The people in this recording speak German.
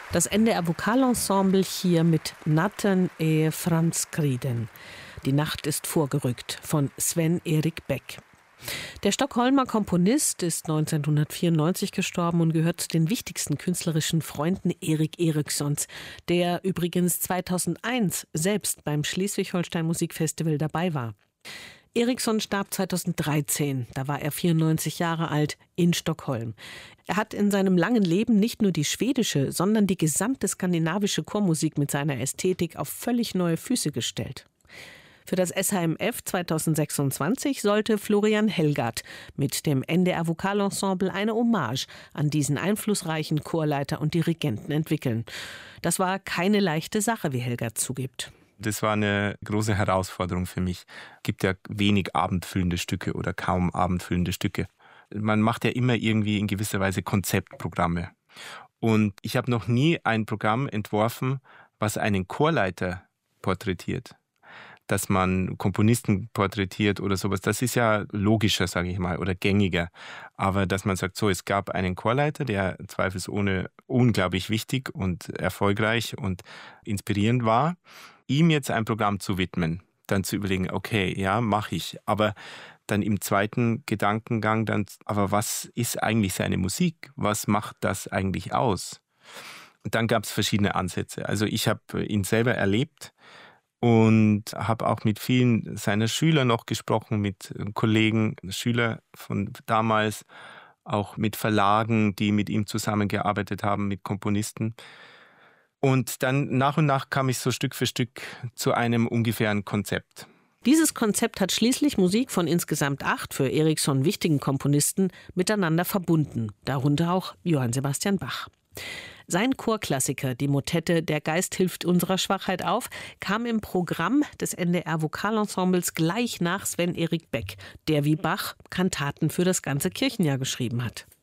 Das NDR Vokalensemble hier mit Natten e Franskriden. Die Nacht ist vorgerückt von Sven-Erik Beck. Der Stockholmer Komponist ist 1994 gestorben und gehört zu den wichtigsten künstlerischen Freunden Erik Erikssons, der übrigens 2001 selbst beim Schleswig-Holstein Musikfestival dabei war. Eriksson starb 2013, da war er 94 Jahre alt, in Stockholm. Er hat in seinem langen Leben nicht nur die schwedische, sondern die gesamte skandinavische Chormusik mit seiner Ästhetik auf völlig neue Füße gestellt. Für das SHMF 2026 sollte Florian Helgard mit dem NDR Vokalensemble eine Hommage an diesen einflussreichen Chorleiter und Dirigenten entwickeln. Das war keine leichte Sache, wie Helgard zugibt. Das war eine große Herausforderung für mich. Es gibt ja wenig abendfüllende Stücke oder kaum abendfüllende Stücke. Man macht ja immer irgendwie in gewisser Weise Konzeptprogramme. Und ich habe noch nie ein Programm entworfen, was einen Chorleiter porträtiert. Dass man Komponisten porträtiert oder sowas, das ist ja logischer, sage ich mal, oder gängiger. Aber dass man sagt, so, es gab einen Chorleiter, der zweifelsohne unglaublich wichtig und erfolgreich und inspirierend war, ihm jetzt ein Programm zu widmen, dann zu überlegen, okay, ja, mache ich. Aber dann im zweiten Gedankengang dann, aber was ist eigentlich seine Musik? Was macht das eigentlich aus? Und dann gab es verschiedene Ansätze. Also ich habe ihn selber erlebt und habe auch mit vielen seiner Schüler noch gesprochen, mit Kollegen, Schüler von damals, auch mit Verlagen, die mit ihm zusammengearbeitet haben, mit Komponisten. Und dann nach und nach kam ich so Stück für Stück zu einem ungefähren Konzept. Dieses Konzept hat schließlich Musik von insgesamt 8 für Eriksson wichtigen Komponisten miteinander verbunden, darunter auch Johann Sebastian Bach. Sein Chorklassiker, die Motette Der Geist hilft unserer Schwachheit auf, kam im Programm des NDR Vokalensembles gleich nach Sven-Erik Beck, der wie Bach Kantaten für das ganze Kirchenjahr geschrieben hat.